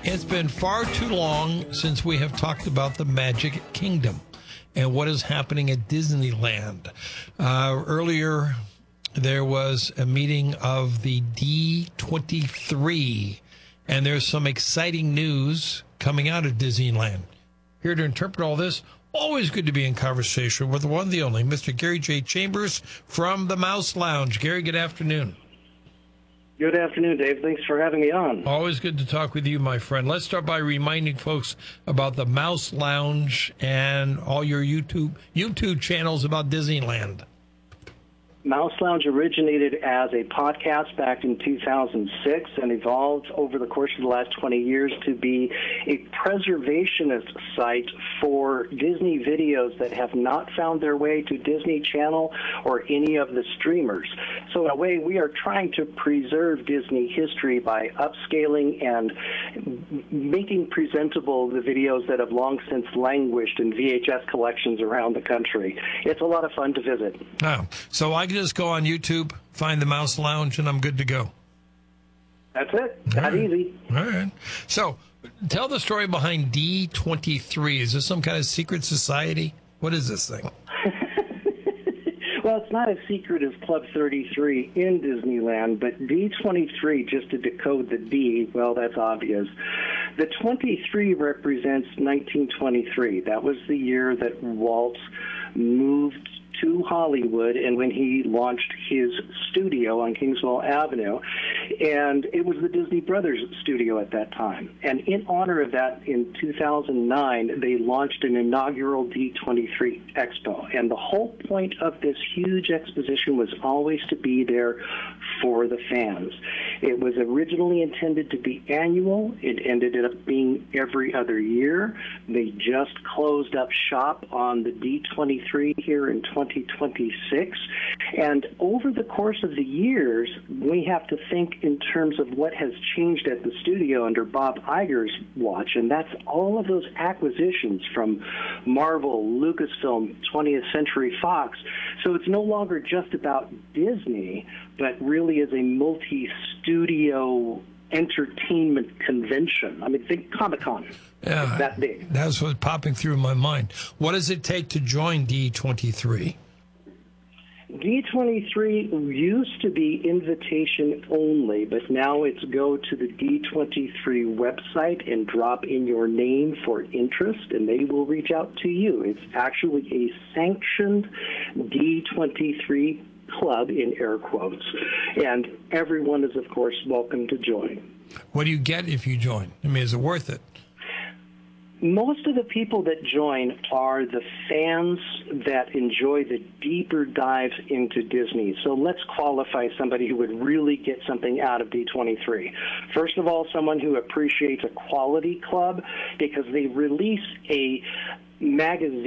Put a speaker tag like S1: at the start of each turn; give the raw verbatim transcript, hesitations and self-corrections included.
S1: It's been far too long since we have talked about the Magic Kingdom and what is happening at Disneyland. Uh, earlier, there was a meeting of the D twenty-three, and there's some exciting news coming out of Disneyland. Here to interpret all this, always good to be in conversation with the one, the only, Mister Gary J. Chambers from the Mouse Lounge. Gary, good afternoon.
S2: Good afternoon, Dave. Thanks for having me on.
S1: Always good to talk with you, my friend. Let's start by reminding folks about the Mouse Lounge and all your YouTube YouTube channels about Disneyland.
S2: Mouse Lounge originated as a podcast back in two thousand six and evolved over the course of the last twenty years to be a preservationist site for Disney videos that have not found their way to Disney Channel or any of the streamers. So in a way, we are trying to preserve Disney history by upscaling and making presentable the videos that have long since languished in V H S collections around the country. It's a lot of fun to visit.
S1: Oh, so I can just go on YouTube, find the Mouse Lounge, and I'm good to go.
S2: That's it. That easy.
S1: All right. So tell the story behind D twenty-three. Is this some kind of secret society? What is this thing?
S2: Well, it's not as secret as Club thirty-three in Disneyland, but D twenty-three, just to decode the D, well, that's obvious. The twenty-three represents nineteen twenty-three. That was the year that Walt moved to Hollywood and when he launched his studio on Kingswell Avenue. And it was the Disney Brothers studio at that time. And in honor of that, in two thousand nine, they launched an inaugural D twenty-three Expo. And the whole point of this huge exposition was always to be there for the fans. It was originally intended to be annual. It ended up being every other year. They just closed up shop on the D twenty-three here in twenty twenty-six. And over the course of the years, we have to think in terms of what has changed at the studio under Bob Iger's watch, and that's all of those acquisitions from Marvel, Lucasfilm, twentieth Century Fox. So it's no longer just about Disney, but really is a multi-studio entertainment convention. I mean, think Comic-Con.
S1: Yeah,
S2: it's that big.
S1: That's what's popping through my mind. What does it take to join D twenty-three?
S2: D twenty-three used to be invitation only, but now it's go to the D twenty-three website and drop in your name for interest, and they will reach out to you. It's actually a sanctioned D twenty-three club, in air quotes, and everyone is, of course, welcome to join.
S1: What do you get if you join? I mean, is it worth it?
S2: Most of the people that join are the fans that enjoy the deeper dives into Disney. So let's qualify somebody who would really get something out of D twenty-three. First of all, someone who appreciates a quality club because they release a magazine